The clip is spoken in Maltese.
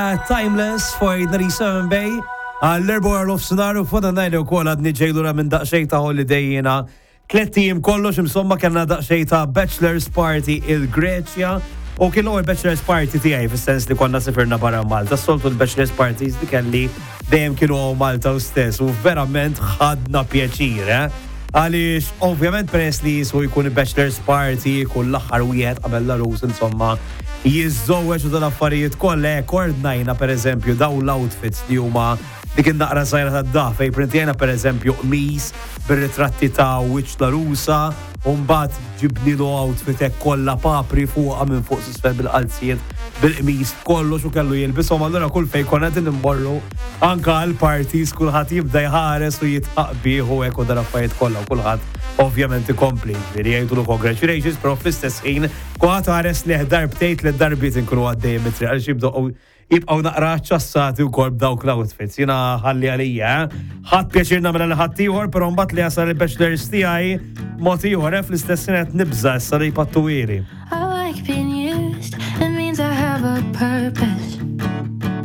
Timeless for Narisa Bay. L-Erbor of Sonaru for the night of Kola Nijelura minn daqxejta holiday jena. Tlettim kollox imsomma kellna daqxejta Bachelor's Party il-Greċja. U kien l-ewwel Bachelor's Party tiegħi fis-sens li konna sifirna barra Malta. Soltu l-Bachelor's Parties li kelli dejjem kienu Malta stess u verament ħadna pjaċir, Għaliex, ovvjament peress li jiswu jkun il-Bachelor's Party, kull l-aħħar wieħed qabel l-arus insomma jiżżowweġ u dal-affarijiet kollha kordnajna pereżempju dawn l-outfits li huma dik in-naqra żgħira tad-daf fej printjena pereżempju qmis bir-ritratti ta' wiċċ l-arusa u mbagħad ġibnilu outfit hekk kollha papri fuqha minn fuq s'isfel bil-qalzijiet bil-qmis kollox u kellu jilbishom allura kull fejn konna qegħdin immorru anke għall-parties kulħadd jibda jħares u jitħaq bieħu hekk u dal-affarijiet kollha u kulħadd ovvjament ikompli, ġifieri jgħidulu congratulations, però fl-istess ħin kulħadd ħares leħ darbtejn tliet darbiet inkunu għaddejjem mit-triq għaliex jibqgħu naqra ċassati wkoll b'dawk l-outfits. Jiena ħalli għalija, ħadd pjaċir nagħmel għal ħadd ieħor, però mbagħad li jasal il-bachelors tiegħi mod ieħor fl-istess ħin qed nibża issa li jpattuwieri. I like being used, it means I have a purpose.